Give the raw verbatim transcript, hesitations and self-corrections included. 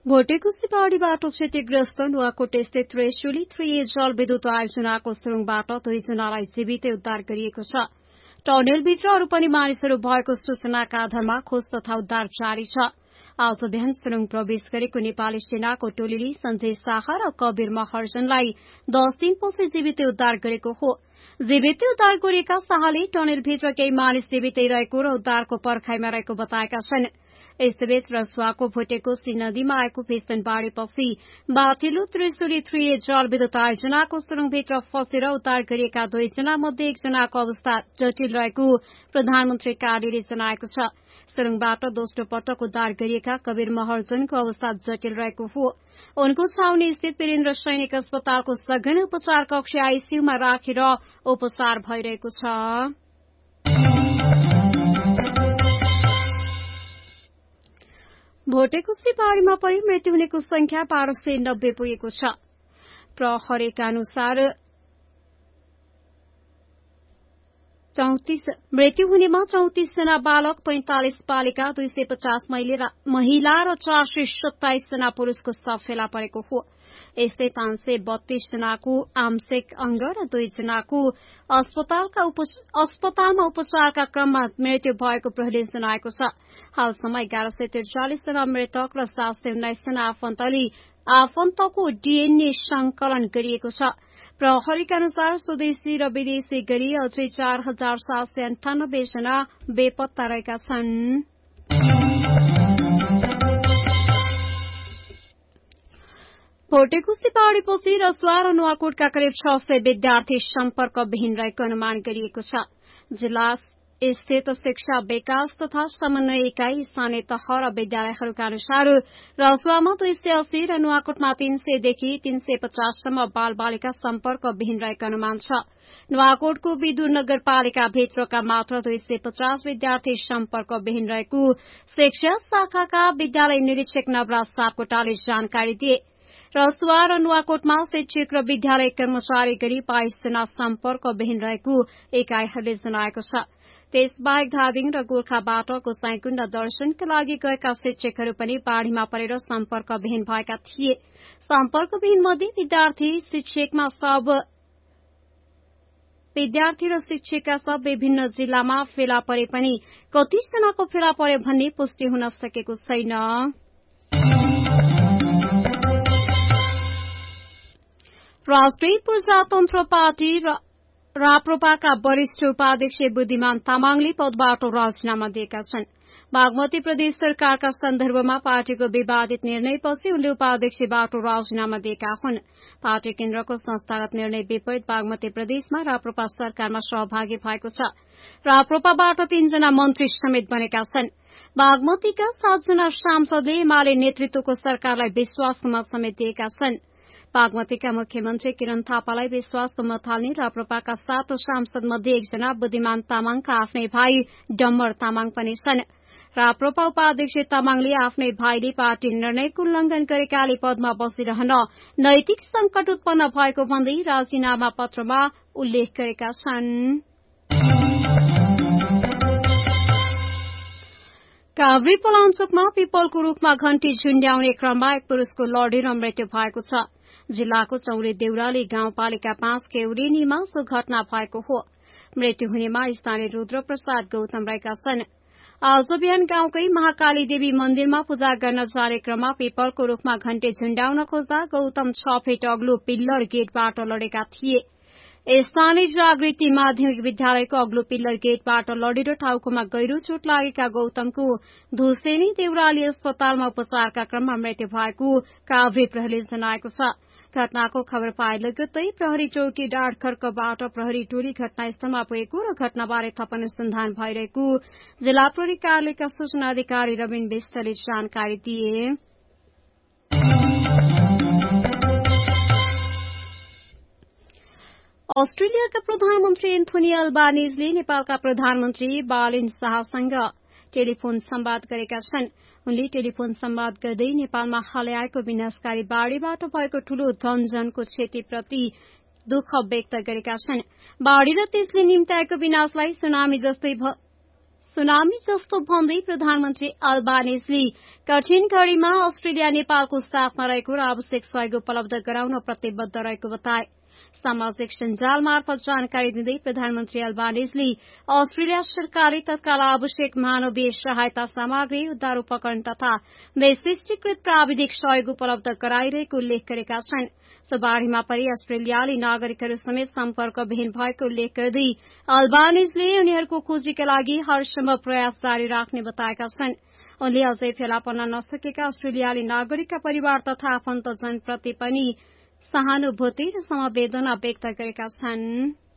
भोटेकुसी पहाड़ीबाट क्षतिग्रस्त नुवाकोट स्थित त्रिशुली थ्री ए जलविद्युत आयोजनाको सुरुङबाट दुईजनालाई जीवितै उद्धार गरिएको छ। टनेलभित्र अरू पनि मानिसहरू भएको सूचनाका आधारमा खोज तथा उद्धार जारी छ। आज बिहान सुरुङ प्रवेश गरेको नेपाली सेनाको टोलीले सञ्जय शाह र कबीर महर्जनलाई दस दिनपछि जीवितै उद्धार गरेको हो। जीवितै उद्धार गरिएका शाहले टनेलभित्र केही मानिस जीवितै रहेको र उद्धारको पर्खाइमा रहेको बताएका छन्। यसैबीच रसुवाको भोटेकोसी नदीमा आएको भीषण बाढ़ीपछि माथिल्लो त्रिशुली थ्री ए जलविद्युत आयोजनाको सुरुङभित्र फँसेर उद्धार गरिएका दुईजना मध्ये एकजनाको अवस्था जटिल रहेको प्रधानमन्त्री कार्यालयले जनाएको छ। सुरुङबाट दोस्रो पटक उद्धार गरिएका कबीर महर्जनको अवस्था जटिल रहेको हो। उनको छाउनी स्थित वीरेन्द्र सैनिक अस्पतालको सघन उपचार कक्ष आईसीयूमा राखेर उपचार भइरहेको छ। भोटेकुसी पहाड़ीमा परि मृत्यु हुनेको संख्या बाह्र सय नब्बे पुगेको छ। प्रहरीका अनुसार चौतिस मृत्यु हुनेमा चौतिस जना बालक, पैंतालिस बालिका, दुई सय पचास महिला र चार सय सत्ताइस जना पुरूषको शव फेला परेको हो। यस्तै पाँच सय बत्तीस जनाको आंशिक अंग र दुई जनाको अस्पतालमा उपचारका क्रममा मृत्यु भएको प्रहरीले जनाएको छ। हालसम्म एघार सय त्रिचालिस जना मृतक र सात सय उन्नाइस जना आफन्तले आफन्तको डीएनए संकलन गरिएको छ। प्रहरीका अनुसार स्वदेशी र विदेशी गरी अझै चार हजार सात सय अन्ठानब्बे जना बेपत्ता रहेका छन्। भोटेकुसी पहाड़ीपछि रसुवा र नुवाकोटका करिब छ सय विद्यार्थी सम्पर्कविहीन रहेको अनुमान गरिएको छ। जिल्ला स्थित शिक्षा विकास तथा समन्वय इकाई, स्थानीय तह र विद्यालयहरूका अनुसार रसुवामा दुई सय अस्सी र नुवाकोटमा तीन सयदेखि तीन सय पचाससम्म बाल बालिका सम्पर्कविहीन रहेको अनुमान छ। नुवाकोटको विदुर नगरपालिकाभित्रका मात्र दुई सय पचास विद्यार्थी सम्पर्कविहीन रहेको शिक्षा शाखाका विद्यालय निरीक्षक नवराज सापकोटाले जानकारी दिए। रसुवा र नुवाकोटमा शिक्षक र विद्यालय कर्मचारी गरी बाइस जना सम्पर्कविहीन रहेको इकाईहरूले जनाएको छ। त्यसबाहेक धादिङ र गोर्खाबाट गोसाईकुण्ड दर्शनका लागि गएका शिक्षकहरू पनि बाढ़ीमा परेर सम्पर्कविहीन भएका थिए। सम्पर्कविहीन मध्ये विद्यार्थी शिक्षकमा सब विद्यार्थी र शिक्षकका सब विभिन्न जिल्लामा फेला परे पनि कतिजनाको फेला पर्यो भन्ने पुष्टि हुन सकेको छैन। राष्ट्रिय प्रजातन्त्र पार्टी राप्रपाका वरिष्ठ उपाध्यक्ष बुद्धिमान तामाङले पदबाट राजीनामा दिएका छन्। बागमती प्रदेश सरकारका सन्दर्भमा पार्टीको विवादित निर्णयपछि उनले उपाध्यक्षबाट राजीनामा दिएका हुन्। पार्टी केन्द्रको संस्थागत निर्णय विपरीत बागमती प्रदेशमा राप्रपा सरकारमा सहभागी भएको छ। राप्रपाबाट तीनजना मन्त्री समेत बनेका छन्। बागमतीका सातजना सांसदले एमाले नेतृत्वको सरकारलाई विश्वासको मत समेत दिएका छन्। बागमतीका मुख्यमन्त्री किरण थापालाई विश्वासको मत हाल्ने राप्रपाका सात सांसद मध्ये एकजना बुद्धिमान तामाङका आफ्नै भाइ डम्बर तामाङ पनि छन्। राप्रपा उपाध्यक्ष तामाङले आफ्नै भाइले पार्टी निर्णयको उल्लंघन गरेकाले पदमा बसिरहन नैतिक संकट उत्पन्न भएको भन्दै राजीनामा पत्रमा उल्लेख गरेका छन्। काभ्रे पलाञ्चोकमा पिपलको रूखमा घण्टी झुण्ड्याउने क्रममा एक पुरूषको लडेर मृत्यु भएको छ। जिल्लाको चौरी देउराली गाउँपालिका पाँच केउरेनीमा सो घटना भएको हो। मृत्यु हुनेमा स्थानीय रुद्र प्रसाद गौतम रहेका छन्। आज बिहान गाउँकै महाकाली देवी मन्दिरमा पूजा गर्न जाने क्रममा पिपलको रूखमा घण्टे झुण्ड्याउन खोज्दा गौतम छ फिट अग्लो पिल्लर गेटबाट लडेका थिए। स्थानीय जागृति माध्यमिक विद्यालयको अग्लो पिल्लर गेटबाट लडेर टाउकोमा गहिरो चोट लागेका गौतमको धुसेनी देउराली अस्पतालमा उपचारका क्रममा मृत्यु भएको काभ्रे प्रहरीले जनाएको छ। घटनाको खबर पाए लगत्तै प्रहरी चौकी डाँडखर्कबाट प्रहरी टोली घटनास्थलमा पुगेको र घटनाबारे थप अनुसन्धान भइरहेको जिल्ला प्रहरी कार्यालयका सूचना अधिकारी रविन विष्टले जानकारी दिए। अस्ट्रेलियाका प्रधानमन्त्री एन्थोनी अल्बानीजले नेपालका प्रधानमन्त्री बालेन शाहसँग टेलिफोन संवाद गरेका छन्। उनले टेलिफोन संवाद गर्दै नेपालमा हालै आएको विनाशकारी बाढ़ीबाट भएको ठूलो धनजनको क्षतिप्रति दुःख व्यक्त गरेका छन्। बाढ़ी र त्यसले निम्त्याएको विनाशलाई सुनामी जस्तै सुनामी जस्तो भन्दै प्रधानमन्त्री अल्बानिजले कठिन घड़ीमा अस्ट्रेलिया नेपालको साथमा रहेको र आवश्यक सहयोग उपलब्ध गराउन प्रतिबद्ध रहेको बताए। सामाजिक सञ्जाल मार्फत जानकारी दिँदै प्रधानमन्त्री अल्बानिजले अस्ट्रेलिया सरकारले तत्काल आवश्यक मानवीय सहायता सामग्री, उद्धार उपकरण तथा वैशिष्टीकृत प्राविधिक सहयोग उपलब्ध गराइरहेको उल्लेख गरेका छन्। सो बाढ़ीमा परि अस्ट्रेलियाली नागरिकहरू समेत सम्पर्कविहीन भएको उल्लेख गर्दै अल्बानिजले उनीहरूको खोजीका लागि हरसम्भव प्रयास जारी राख्ने बताएका छन्। उनले अझै फेला पर्न नसकेका अस्ट्रेलियाली नागरिकका परिवार तथा आफन्तजनप्रति पनि सहानुभूति र समवेदना व्यक्त गरेका छन्।